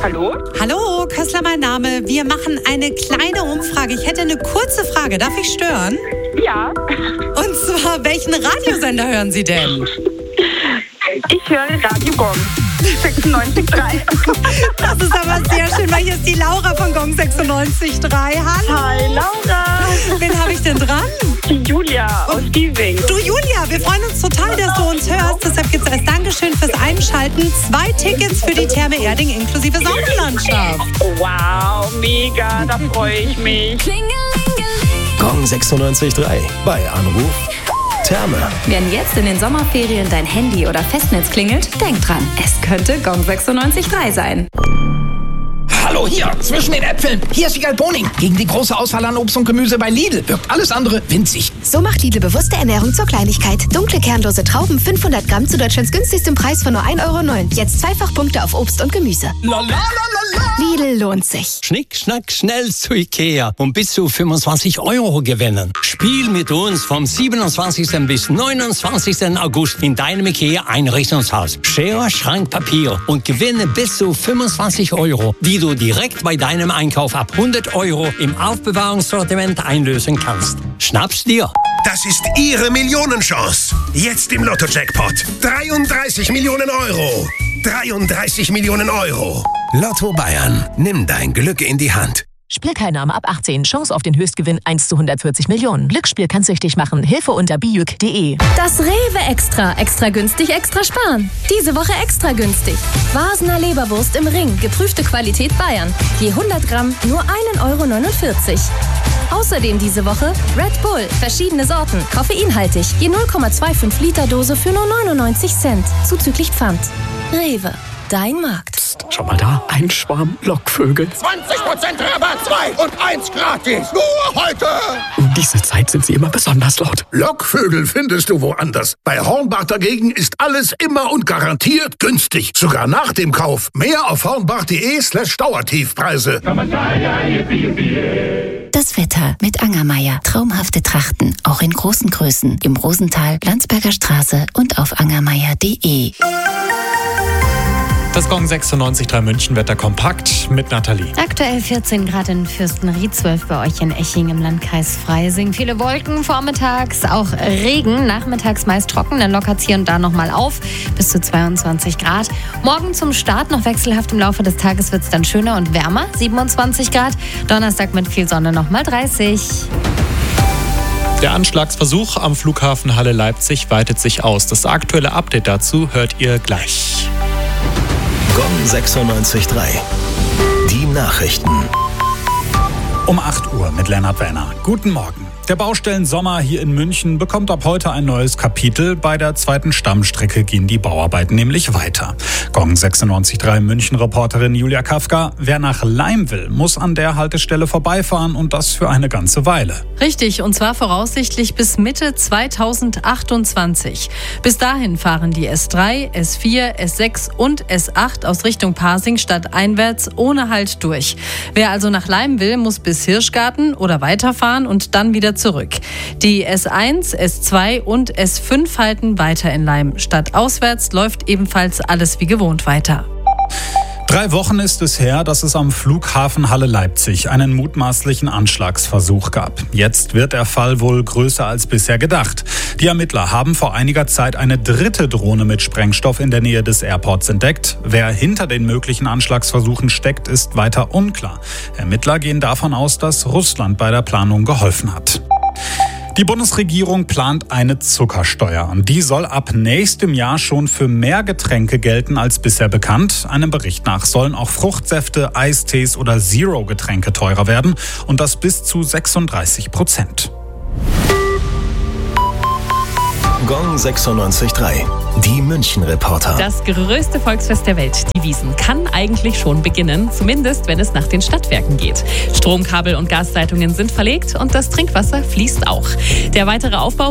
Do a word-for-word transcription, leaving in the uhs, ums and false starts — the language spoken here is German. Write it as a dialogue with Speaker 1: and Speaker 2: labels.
Speaker 1: Hallo?
Speaker 2: Hallo, Kössler mein Name. Wir machen eine kleine Umfrage. Ich hätte eine kurze Frage. Darf ich stören?
Speaker 1: Ja.
Speaker 2: Und zwar, welchen Radiosender hören Sie denn?
Speaker 1: Ich höre Radio Gong sechsundneunzig Komma drei.
Speaker 2: Das ist aber sehr schön, weil hier ist die Laura von Gong sechsundneunzig Komma drei. Hallo.
Speaker 1: Hi, Laura.
Speaker 2: Wen habe ich denn dran?
Speaker 1: Die Julia aus Giesing.
Speaker 2: Du Julia, wir freuen uns total, dass du uns hörst. Deshalb gibt es als Dankeschön fürs Einschalten zwei Tickets für die Therme Erding inklusive Sonnenlandschaft.
Speaker 1: Wow, mega, da freue ich mich.
Speaker 3: Gong sechsundneunzig Komma drei. Bei Anruf Therme.
Speaker 4: Wenn jetzt in den Sommerferien dein Handy oder Festnetz klingelt, denk dran, es könnte Gong sechsundneunzig Komma drei sein.
Speaker 5: Hallo, hier, zwischen den Äpfeln. Hier ist Wiegald Boning. Gegen die große Auswahl an Obst und Gemüse bei Lidl wirkt alles andere winzig.
Speaker 6: So macht Lidl bewusste Ernährung zur Kleinigkeit. Dunkle, kernlose Trauben, fünfhundert Gramm zu Deutschlands günstigstem Preis von nur ein Euro neun. Jetzt zweifach Punkte auf Obst und Gemüse.
Speaker 5: La, la, la, la, la.
Speaker 6: Lidl lohnt sich.
Speaker 7: Schnick, schnack, schnell zu Ikea und bis zu fünfundzwanzig Euro gewinnen. Spiel mit uns vom siebenundzwanzigsten bis neunundzwanzigsten August in deinem Ikea-Einrichtungshaus. Schere, Schrank, Papier und gewinne bis zu fünfundzwanzig Euro, die du direkt bei deinem Einkauf ab hundert Euro im Aufbewahrungssortiment einlösen kannst. Schnapp's dir!
Speaker 8: Das ist Ihre Millionenchance. Jetzt im Lotto-Jackpot. dreiunddreißig Millionen Euro. dreiunddreißig Millionen Euro.
Speaker 3: Lotto Bayern. Nimm dein Glück in die Hand.
Speaker 9: Spielteilnahme ab achtzehn. Chance auf den Höchstgewinn eins zu hundertvierzig Millionen. Glücksspiel kann süchtig machen. Hilfe unter bijuk punkt de.
Speaker 10: Das Rewe Extra. Extra günstig, extra sparen. Diese Woche extra günstig. Vasener Leberwurst im Ring. Geprüfte Qualität Bayern. Je hundert Gramm nur ein Euro neunundvierzig. Außerdem diese Woche Red Bull. Verschiedene Sorten. Koffeinhaltig. Je null Komma fünfundzwanzig Liter Dose für nur neunundneunzig Cent. Zuzüglich Pfand. Rewe. Dein Markt.
Speaker 11: Psst, schau mal da. Ein Schwarm Lockvögel.
Speaker 8: zwanzig Prozent Rabatt, zwei und eins gratis. Nur heute.
Speaker 11: Um diese Zeit sind sie immer besonders laut.
Speaker 8: Lockvögel findest du woanders. Bei Hornbach dagegen ist alles immer und garantiert günstig. Sogar nach dem Kauf. Mehr auf hornbach.de slash Dauertiefpreise.
Speaker 12: Das Wetter mit Angermeier. Traumhafte Trachten, auch in großen Größen. Im Rosental, Landsberger Straße und auf angermeier punkt de.
Speaker 13: Das Gong sechsundneunzig Komma drei München Wetter kompakt mit Nathalie.
Speaker 14: Aktuell vierzehn Grad in Fürstenried, zwölf bei euch in Eching im Landkreis Freising. Viele Wolken vormittags, auch Regen. Nachmittags meist trocken, dann lockert es hier und da nochmal auf. Bis zu zweiundzwanzig Grad. Morgen zum Start noch wechselhaft. Im Laufe des Tages wird es dann schöner und wärmer. siebenundzwanzig Grad. Donnerstag mit viel Sonne nochmal dreißig.
Speaker 13: Der Anschlagsversuch am Flughafen Halle Leipzig weitet sich aus. Das aktuelle Update dazu hört ihr gleich.
Speaker 3: Gong sechsundneunzig Komma drei. Die Nachrichten.
Speaker 15: Um acht Uhr mit Lennart Werner. Guten Morgen. Der Baustellensommer hier in München bekommt ab heute ein neues Kapitel. Bei der zweiten Stammstrecke gehen die Bauarbeiten nämlich weiter. Gong sechsundneunzig Komma drei München-Reporterin Julia Kafka. Wer nach Leim will, muss an der Haltestelle vorbeifahren und das für eine ganze Weile.
Speaker 16: Richtig, und zwar voraussichtlich bis Mitte zweitausendachtundzwanzig. Bis dahin fahren die S drei, S vier, S sechs und S acht aus Richtung Pasing stadteinwärts ohne Halt durch. Wer also nach Leim will, muss bis Hirschgarten oder weiterfahren und dann wieder zurück. Die S eins, S zwei und S fünf halten weiter in Leim. Stadtauswärts läuft ebenfalls alles wie gewohnt weiter.
Speaker 15: Drei Wochen ist es her, dass es am Flughafen Halle Leipzig einen mutmaßlichen Anschlagsversuch gab. Jetzt wird der Fall wohl größer als bisher gedacht. Die Ermittler haben vor einiger Zeit eine dritte Drohne mit Sprengstoff in der Nähe des Airports entdeckt. Wer hinter den möglichen Anschlagsversuchen steckt, ist weiter unklar. Ermittler gehen davon aus, dass Russland bei der Planung geholfen hat. Die Bundesregierung plant eine Zuckersteuer. Und die soll ab nächstem Jahr schon für mehr Getränke gelten als bisher bekannt. Einem Bericht nach sollen auch Fruchtsäfte, Eistees oder Zero-Getränke teurer werden. Und das bis zu sechsunddreißig Prozent.
Speaker 3: Gong sechsundneunzig Komma drei. Die München-Reporter.
Speaker 17: Das größte Volksfest der Welt, die Wiesn, kann eigentlich schon beginnen. Zumindest, wenn es nach den Stadtwerken geht. Stromkabel und Gasleitungen sind verlegt und das Trinkwasser fließt auch. Der weitere Aufbau